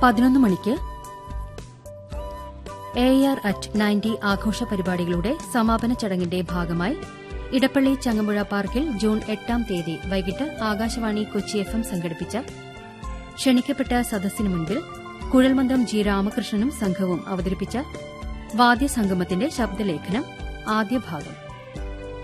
11 മണിക്ക് AR@90 ആഘോഷ പരിപാടികളുടെ സമാപന ചടങ്ങിന്റെ ഭാഗമായി ഇടപ്പള്ളി ചങ്ങമ്പുഴ പാർക്കിൽ ജൂൺ 8-ാം തീയതി വൈകിട്ട് ആകാശവാണി കൊച്ചി FM സംഘടിപ്പിച്ച ക്ഷണിക്കപ്പെട്ട സദസ്സിന് മുൻപിൽ കുഴൽമന്ദം ജി രാമകൃഷ്ണനും സംഘവും അവതരിപ്പിച്ച വാദ്യസംഗമത്തിന്റെ ശബ്ദലേഖനം ആദ്യ ഭാഗം.